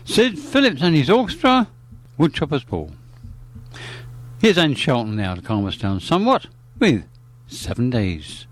Sid Phillips and his orchestra, Woodchopper's Ball. Here's Anne Shelton now to calm us down somewhat with 7 Days.